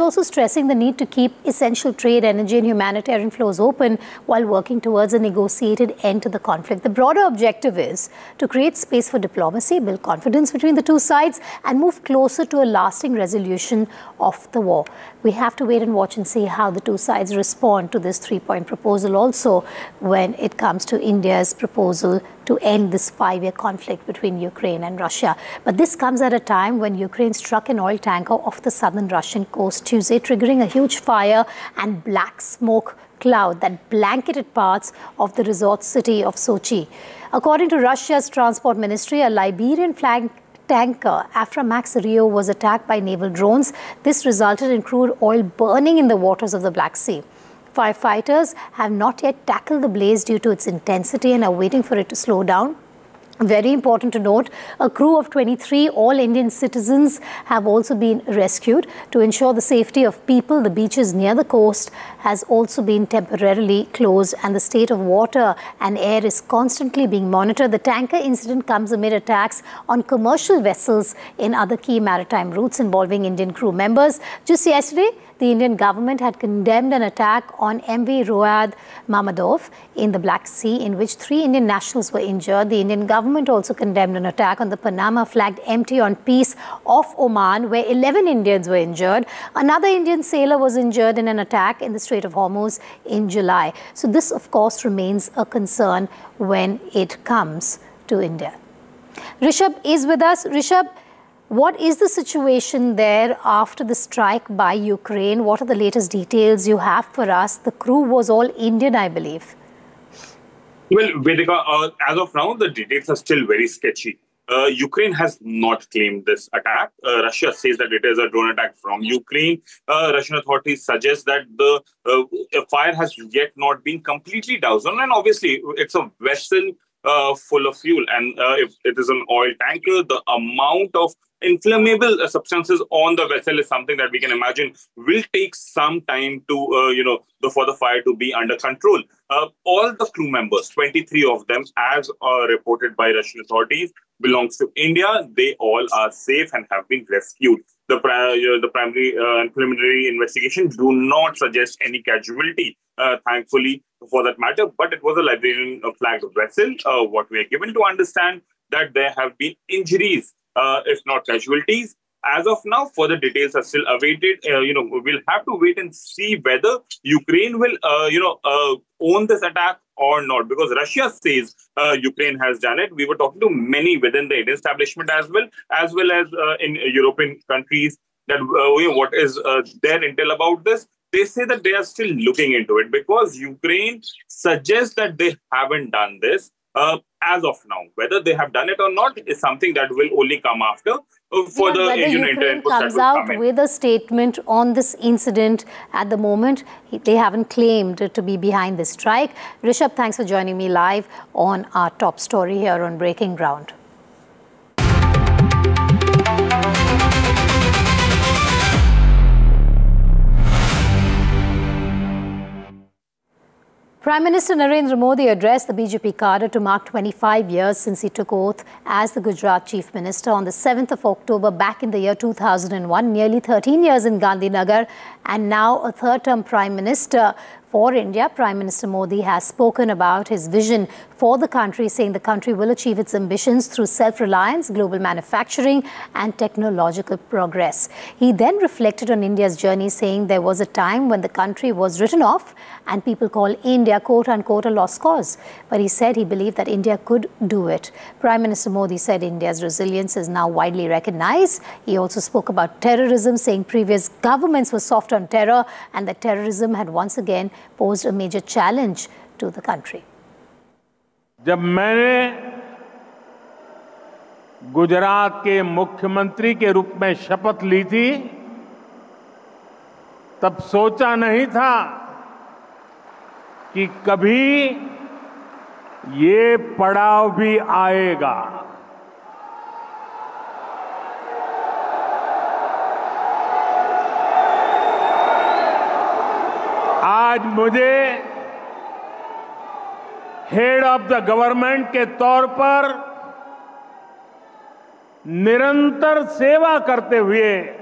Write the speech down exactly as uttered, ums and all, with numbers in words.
also stressing the need to keep essential trade, energy and humanitarian flows open while working towards a negotiated end to the conflict. The broader objective is to create space for diplomacy, build confidence between the two sides and move closer to a lasting resolution of the war. We have to wait and watch and see how the two sides respond to this three-point proposal also when it comes to India's proposal to end this five-year conflict between Ukraine and Russia. But this comes at a time when Ukraine struck an oil tanker off the southern Russian coast Tuesday, triggering a huge fire and black smoke cloud that blanketed parts of the resort city of Sochi. According to Russia's transport ministry, a Liberian flag tanker Aframax Rio was attacked by naval drones. This resulted in crude oil burning in the waters of the Black Sea. Firefighters have not yet tackled the blaze due to its intensity and are waiting for it to slow down. Very important to note, a crew of twenty-three all Indian citizens have also been rescued. To ensure the safety of people, the beaches near the coast has also been temporarily closed and the state of water and air is constantly being monitored. The tanker incident comes amid attacks on commercial vessels in other key maritime routes involving Indian crew members. Just yesterday, the Indian government had condemned an attack on M V Royad Mamadov in the Black Sea, in which three Indian nationals were injured. The Indian government also condemned an attack on the Panama-flagged M T on Peace off Oman, where eleven Indians were injured. Another Indian sailor was injured in an attack in the Strait of Hormuz in July. So this, of course, remains a concern when it comes to India. Rishabh is with us. Rishabh, what is the situation there after the strike by Ukraine? What are the latest details you have for us? The crew was all Indian, I believe. Well, Vedika, uh, as of now, the details are still very sketchy. Uh, Ukraine has not claimed this attack. Uh, Russia says that it is a drone attack from Ukraine. Uh, Russian authorities suggest that the uh, fire has yet not been completely doused. And obviously, it's a vessel uh, full of fuel. And uh, if it is an oil tanker, the amount of inflammable uh, substances on the vessel is something that we can imagine will take some time to, uh, you know, the, for the fire to be under control. Uh, all the crew members, twenty-three of them, as uh, reported by Russian authorities, belongs to India. They all are safe and have been rescued. The, pri uh, the primary uh, and preliminary investigation do not suggest any casualty, uh, thankfully, for that matter. But it was a Liberian uh, flagged vessel. Uh, what we are given to understand that there have been injuries, Uh, if not casualties. As of now, further details are still awaited. Uh, you know, we'll have to wait and see whether Ukraine will, uh, you know, uh, own this attack or not, because Russia says uh, Ukraine has done it. We were talking to many within the Indian establishment as well, as well as uh, in European countries, that uh, you know, what is uh, their intel about this. They say that they are still looking into it because Ukraine suggests that they haven't done this. Uh, as of now, whether they have done it or not is something that will only come after uh, for yeah, the whether you know, Ukraine comes that out with a statement on this incident. At the moment, they haven't claimed to be behind this strike. Rishabh, thanks for joining me live on our top story here on Breaking Ground. Prime Minister Narendra Modi addressed the B J P cadre to mark twenty-five years since he took oath as the Gujarat Chief Minister on the seventh of October back in the year two thousand one, nearly thirteen years in Gandhinagar, and now a third-term Prime Minister for India. Prime Minister Modi has spoken about his vision for the country, saying the country will achieve its ambitions through self-reliance, global manufacturing and technological progress. He then reflected on India's journey, saying there was a time when the country was written off and people call India quote-unquote a lost cause. But he said he believed that India could do it. Prime Minister Modi said India's resilience is now widely recognized. He also spoke about terrorism, saying previous governments were soft on terror and that terrorism had once again posed a major challenge to the country. जब मैंने गुजरात के मुख्यमंत्री के रूप में शपथ ली थी, तब सोचा नहीं था कि कभी ये पड़ाव भी आएगा। आज मुझे हेड ऑफ द गवर्नमेंट के तौर पर निरंतर सेवा करते हुए